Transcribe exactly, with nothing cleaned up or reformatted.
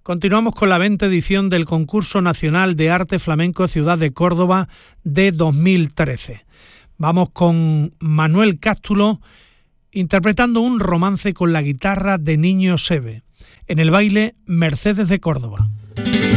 Continuamos con la veinte edición del Concurso Nacional de Arte Flamenco Ciudad de Córdoba de dos mil trece. Vamos con Manuel Cástulo interpretando un romance con la guitarra de Niño Seve. En el baile Mercedes de Córdoba.